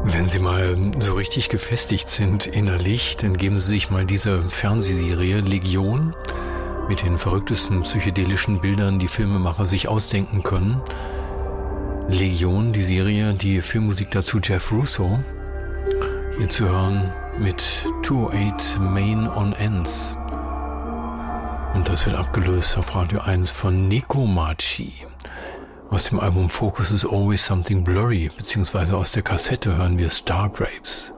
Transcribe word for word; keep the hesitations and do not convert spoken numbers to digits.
Wenn Sie mal so richtig gefestigt sind innerlich, dann geben Sie sich mal diese Fernsehserie Legion mit den verrücktesten psychedelischen Bildern, die Filmemacher sich ausdenken können. Legion, die Serie, die Filmmusik dazu Jeff Russo. Hier zu hören mit zwei null acht Main on Ends. Und das wird abgelöst auf Radio eins von Nekomachi. Aus dem Album Focus is Always Something Blurry, beziehungsweise aus der Kassette hören wir Star Grapes.